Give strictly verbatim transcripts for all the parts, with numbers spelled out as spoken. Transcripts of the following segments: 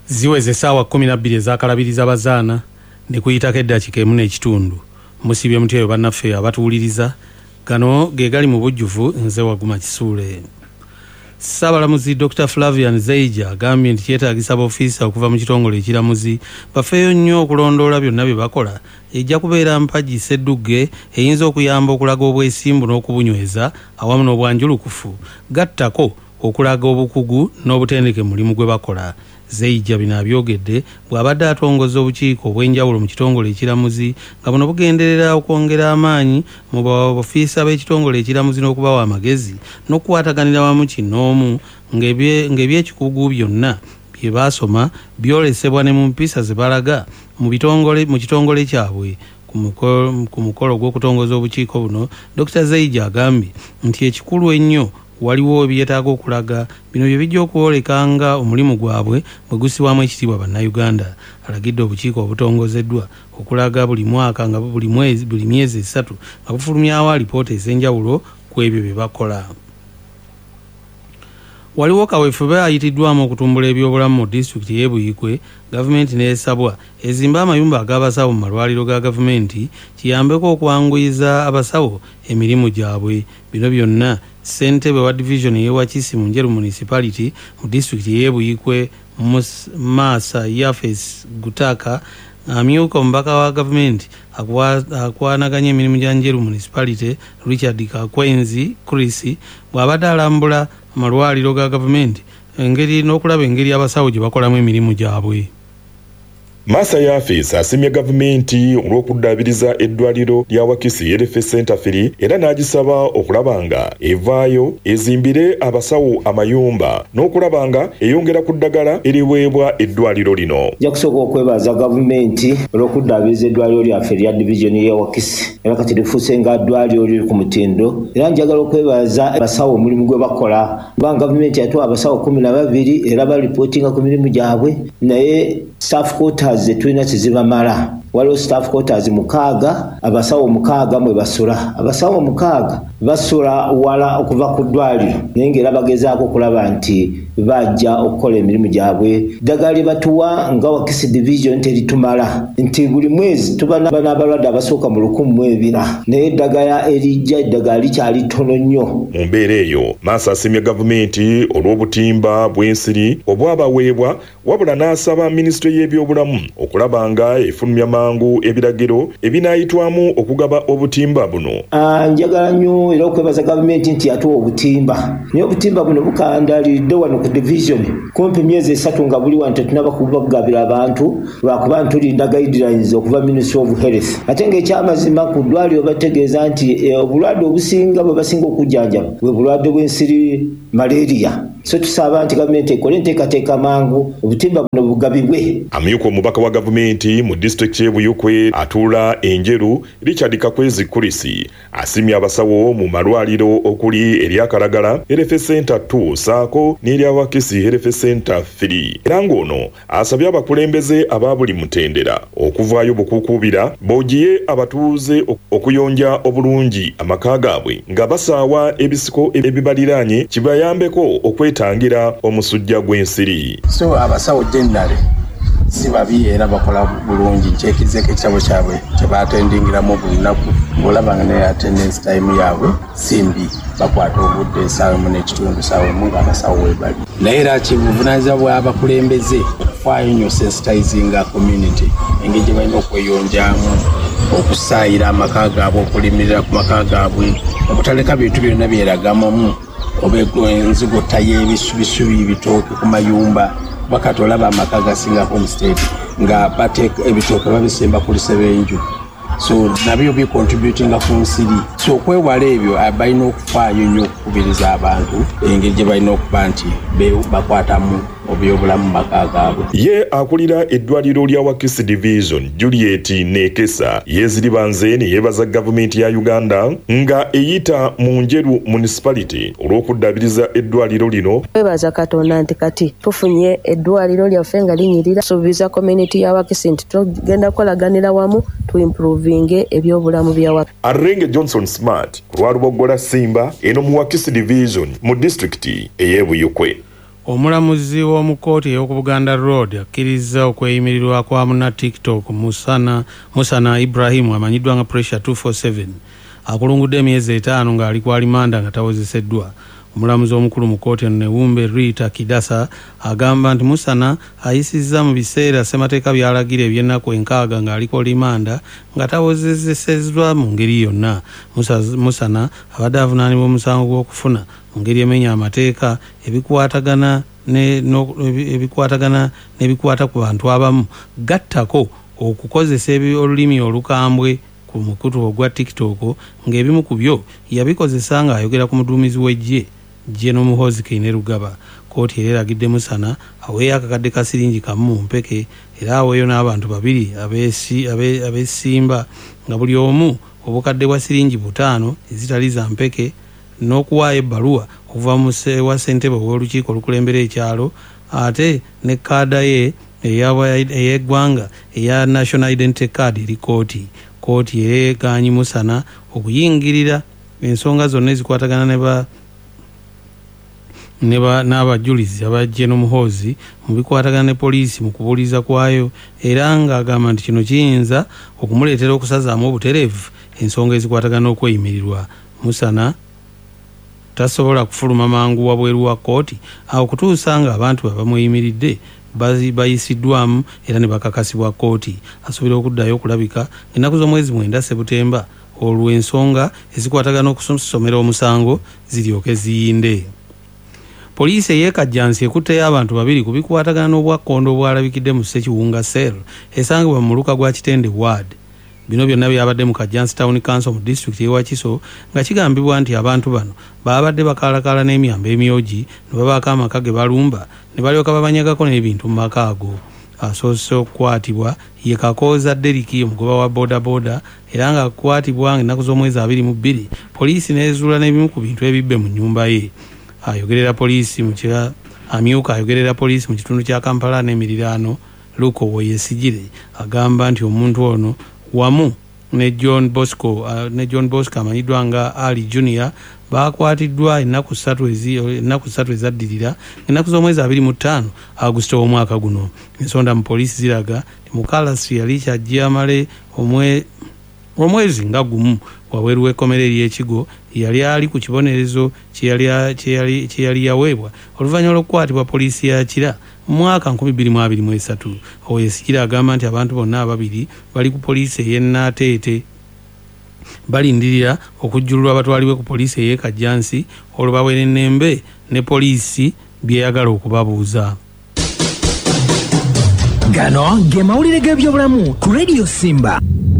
ziweze essaawa kumi na bbiri ezakalabiriza bazaana ne kuyitako eddakiika emu n'ekitundu. Musibye mutyeyo bannaffe abatuwuliriza. Gano ge gali mu bujjuvu, nze Waguma Kisuule. Ssaabalamuzi Doctor Flavian Zeija agambye nti kyetaagisa b'ofiisa okuva mu kitongole ekiramuzi bafeeyo nnyo okulondoola byonna bye bakola. Ejja kubeera mpagi Ssedduge eyinza okuyamba okulaga obwesimbu n'okubunyweza awamu n'obwanjulukufu. Gattako okulaga obukugu n'obutendeke mulimu gwe bakola. Zeija bino abyogedde bw'abadde atongoza obukiiko obw'enjawulo mu kitongole ekiramuzi nga buno bugenderera okwongera amaanyi mu baofiisa b'ekitongole ekiramuzi n'okubawa amagezi n'okukwataganira wamu kinoomu ng'ebyekikugu byonna bye baasoma byolesebwa ne mu mpisa ze balaga mu bitongole mu kitongole kyabwe. Ku mukolo gw'okutongoza obukiiko buno, Doctor Zeija agambye nti ekikulu ennyo waliwo ebyetaaga okulaga bino bye bijja okwolekanga omulimu gwabwe bwe gusibwamu ekitiibwa bannayuganda. Alagidde obukiiko obutongozeddwa okulaga buli mwaka nga buli mwezi buli myezi esatu nga bufulumyawo alipoota ez'enjawulo ku ebyo bye bakola. Waliwo kaweefube ayitiddwamu okutumbula ebyobulamu mu disitulikiti y'e Buyikwe. Gavumenti n'esabwa ezimba amayumba ag'abasawo mu malwaliro ga gavumenti kiyambeko okwanguyiza abasawo emirimu gyabwe. Bino byonna ssentebe wa division y'e Wakisi mu Njeru municipality mu disitulikiti y'e Buyikwe Masa Yafes Gutaka amyuka omubaka wa gavumenti akwanaganya emirimu gya Njeru municipality Richard Kakwenzi Chris bw'abadde alambula amalwaliro ga gavumenti engeri n'okulaba engeri abasawo gye bakolamu emirimu gyabwe. Masa Yafes asimye gavumenti olw'okuddaabiriza eddwaliro lya Wakisi Health Center Firi era n'agisaba okulaba nga evaayo ezimbire abasawo amayumba n'okulaba nga eyongera ku ddagala eriweebwa eddwaliro lino. Nja kusooka okwebaza gavumenti olw'okuddaabiriza eddwaliro lyaffe erya division y'e Wakisi era kati lifuuse nga ddwaliro liri ku mutindo, era njagala okwebaza abasawo omulimu gwe bakola. Kuba gavumenti yatuwa abasawo kumi na babiri era balipootinga ku mirimu gyabwe, naye staff quarters ze tulina tezibamala. Waliwo staff quarters mukaaga, abasawo mukaaga mwe basula. Abasawo mukaaga basula wala okuva ku ddwaliro naye ng'era bagezaako okulaba nti bajja okukola emirimu gyabwe. Ddagala lye batuwa nga Wakisi division teritumala, nti buli mwezi tuba n'abalwadde abasooka mu lukumi mu ebira, naye eddagala erijja eddagala likyali ttono nnyo. Mu mbeera eyo, Masa asimye gavumenti olw'obutimba bw'ensiri obwabaweebwa, wabula n'asaba minisitule y'ebyobulamu okulaba nga efulumya mangu ebiragiro ebinaayitwamu okugaba obutimba buno. Uh, njagala nnyo era okwebaza gavumenti nti yatuwa obutimba, naye obutimba buno bukandaaliridde wano ku division kumpi myezi esatu nga buli wano tetunaba kubagabira abantu lwakuba tulinda guidelines okuva Ministry of Health. Ate ng'ekyamazima ku ddwaliro bategeeza nti e, obulwadde obusinga bwe basinga okujjanjaba bwe bulwadde bw'ensiri malaria. So tusaba nti gavumenti ekole enteekateeka mangu obutimba buno bugabibwe. Amyuka omubaka wa gavumenti mu district y'e Buyikwe atuula Enjeru Richard Kakwezi Kulisi asimye abasawo mu malwaliro okuli erya Kalagala Health Center two saako n'erya Wakisi Health Center three. Era ng'ono asabye abakulembeze aba buli mutendera okuvaayo bukuukubira boogiye abatuuze okuyonja obulungi amaka gaabwe nga basaawa ebisiko ebibaliraanye kibayambeko okwetangira omusujja gw'ensiri. So abasawo generally si babi era bakola bulungi, kyekizeko ekitabo kyabwe kye baatendingiramu buli lunaku ng'olabanga ne attendance time yaabwe simbi, bakwata obudde essaawa emu n'ekitundu essaawa emu ng'abasawo weebali. Naye era kibuvunaanyizibwa bw'abakulembeze okufaayo nnyo sensitizinga community engeri gye balina okweyonjamu, okusaayira amaka gaabwe, okulimirira ku maka gaabwe, okutaleka bintu byonna byeragamamu oba enzigota y'ebisubisubi ebitooke ku mayumba. Bakati olaba amaka gasinga homestead nga bateeka ebitooke babisemba ku lusebenju, so nabyo bi contributing ku nsiri. So okwewala ebyo balina okufaayo nnyo okukubiriza abantu engeri gye balina okuba nti bakwatamu obyobulamu maka gaabwe. Ye akulira eddwaliro lya Wakisi division Juliet Nekesa yeziribanze ne yeebaza gavumenti ya Uganda nga eyita mu Njeru municipality olw'okuddaabiriza eddwaliro lino. Twebaza Katonda nti kati tufunye eddwaliro lyaffe nga linyirira, suubiza community ya Wakisi nti tugenda kukolaganira wamu tu improving ebyobulamu bya Wakisi. Arrenge Johnson Smart ku lwa Lubogola Simba eno mu Wakisi division mu district ey'e Buyikwe. Omulamuzi w'omu kkooti ey'oku Buganda Road akkiriza okweyimirirwa kwa muna TikTok Musana, Musana Ibrahim amanyiddwa nga Pressure two forty-seven akulungudde emyezi etaano ng'ali ku alimanda nga tawozeseddwa. Omulamuzi omukulu mu kkooti eno Newumbe Rita Kidasa agamba nti Musana ayisizza mu biseera ssemateeka byalagira eby'ennaku enkaaga ng'ali ku alimanda nga tawozeseddwa mu ngeri yonna. Musana abadde avunaanibwa omusango gw'okufuna mu ngeri emenya amateeka ebikwatagana ne no, ebikwatagana n'ebikwata ku bantu abamu gattako okukozesa olulimi olukambwe ku mukutu ogwa TikTok ng'ebimu ku byo yabikozesa ng'ayogera ku muduumizi w'eggye General Muhoozi Kainerugaba. Kkooti era eragidde Musana aweeyo akakadde ka siringi kamu mu mpeke era aweeyo n'abantu babiri abeesimba nga buli omu obukadde bwa siringi butaano ezitali za mpeke n'okuwaayo ebbaluwa okuva mu wa ssentebe w'olukiiko olukulembera ekyalo ate ne kaada ye ey'eggwanga eya National Identity Card eri kkooti. Kkooti ereegaanyi Musana okuyingirira ensonga zonna ezikwatagana ne ba neba n'abajulizi aba General Muhoozi mu bikwatagana ne poliisi mu kubuuliza kwayo era ng'agamba nti kino kiyinza okumuleetera okusazaamu obutereevu ensonga ezikwatagana okweyimirirwa. Musana tasobola kufuluma mangu wabweru wa kkooti awo kutuusa nga abantu bamuyimiridde bayisiddwamu era ne bakakasibwa kkooti. Asuubira okuddayo okulabika ennaku z'omwezi mwenda Sebutemba olwo ensonga ezikwatagana okusomera omusango ziryoke ziyinde. Poliisi ey'ekajjansi ekutteyo abantu babiri ku bikwatagana n'obwakkondo obwalabikidde mu Ssekiwunga Cell esangibwa mu muluka gwa Kitende Ward. Bino byonna byabadde mu Kajjansi Town Council mu disitulikiti y'e Wakiso nga kigambibwa nti abantu bano baabadde bakaalakaala n'emyamba emyogi ne babaako amaka ge balumba ne balyoka babanyagako n'ebintu mu maka ago. Asoose okukwatibwa ye Kakooza Deriki omugoba wa boda boda era nga akukwatibwa ennaku z'omwezi abiri mu bbiri poliisi n'ezuula n'ebimu ku bintu ebibbe mu nnyumba ye. Ayogerera poliisi mu kya amyuka ayogerera poliisi mu kitundu kya Kampala n'emiriraano Luko Woyesigire agamba nti omuntu ono wamu ne John Bosco uh, ne John Bosco amanyiddwa nga Ali Junior bakwatiddwa ennaku ssatu ezi ennaku ssatu ezaddirira ennaku z'omwezi abiri mu ttaano Augusito w'omwaka guno. Ensonda mu poliisi ziraga nti Mukalasi yali kyajja amale omwe omwezi nga gumu wabweru w'ekkomera ery'ekigo yali ali ku kibonerezo kye yali yaweebwa oluvannyuma lw'okukwatibwa poliisi ya Kira mu mwaka nkumi bbiri mu abiri mu esatu. Oweyesigire agamba nti abantu bonna ababiri bali ku poliisi ey'e Naateete balindirira okujjululwa abatwalibwe ku poliisi ey'e Kajjansi olwo bawere ennembe ne poliisi byeyagala okubabuuza. Gano ge mawulire g'ebyobulamu ku Radio Simba.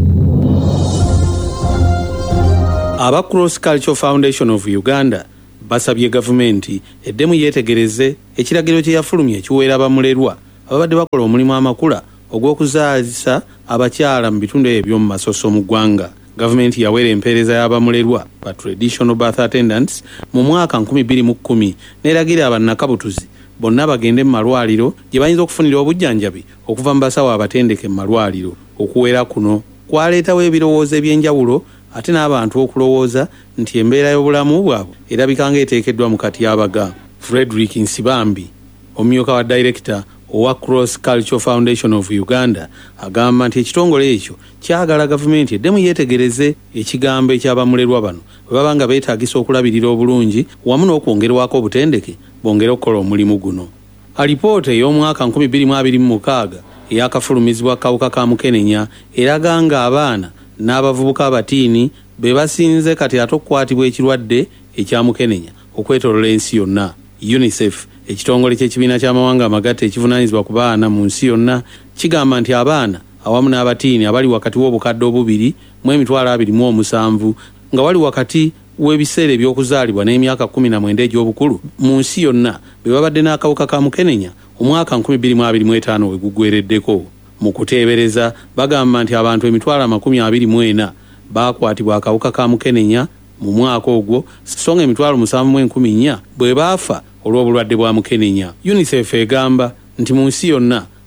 Aba Cross Cultural Foundation of Uganda basabye gavumenti eddemu yeetegereze ekiragiro kye yafulumye ekiweera abamulerwa ababadde bakola omulimu amakula ogw'okuzaalisa abakyala mu bitundu eby'omu masoso mu ggwanga. Gavumenti yaweera empeereza y'abamulerwa ba traditional birth attendants mu mwaka nkumi bbiri mu kkumi n'eragira abannakabutuzi bonna bagende mu malwaliro gye bayinza okufunira obujjanjabi okuva mu basawo abatendeke mu malwaliro. Okuweera kuno kwaleetawo ebirowoozo eby'enjawulo ate n'abantu okulowooza nti embeera y'obulamu bwabwe erabika ng'eteekeddwa mu katyabaga. Frederick Nsibambi omumyuka wa director owa Cross Cultural Foundation of Uganda agamba nti ekitongole ekyo kyagala gavumenti eddemu yeetegereze ekigambo eky'abamulerwa bano bwe baba nga beetaagisa okulabirira obulungi wamu n'okwongerwako obutendeke bongere okukola omulimu guno. Alipoota ey'omwaka nkumi bbiri mu abiri mu mukaaga eyakafulumizibwa kawuka ka Mukenenya eraga nga abaana n'abavubuka abatiini be basinze kati ate okukwatibwa ekirwadde ekya Mukenenya okwetoolola ensi yonna. UNICEF ekitongole ky'ekibiina ky'amawanga amagatte ekivunaanyizibwa ku baana mu nsi yonna kigamba nti abaana awamu n'abatiini abali wakati w'obukadde obubiri mu emitwalo abiri mu omusanvu nga wali wakati w'ebiseera eby'okuzaalibwa n'emyaka kkumi na mwenda egy'obukulu mu nsi yonna be babadde n'akawuka ka Mukenenya omwaka nkumi bbiri mu abiri mu etaano we gugwereddeko. Mu kuteebereza bagamba nti abantu emitwalo amakumi abiri mu ena baakwatibwa akawuka ka Mukenenya mu mwaka ogwo so nga emitwalo musanvu mu enkumi nnya bwe baafa olw'obulwadde bwa Mukenenya. UNICEF egamba nti mu nsi yonna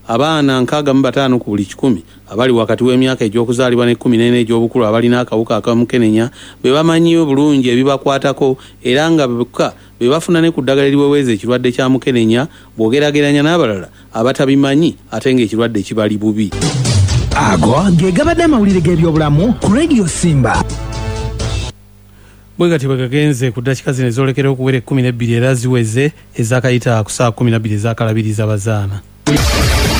abaana nkaaga mu bataano ku buli kikumi abali wakati w'emyaka egy'okuzaalibwa ne kkumi n'ena egy'obukulu abalina akawuka akamukenenya be bamanyiyo bulungi ebibakwatako era nga bokka be bafuna ne ku ddagala eriweweeza ekirwadde kya mukenenya bw'ogerageranya n'abalala abatabimanyi ate ng'ekirwadde kibali bubi. ago ge gabadde amawulire g'ebyobulamu ku Radio Simba. bwe gati bwe gagenze ku ddakiika zino ezolekera okuwera ekkumi n'ebbiri era ziweze ezakayita ku saa kumi na bbiri ezaakalabiriza bazaana.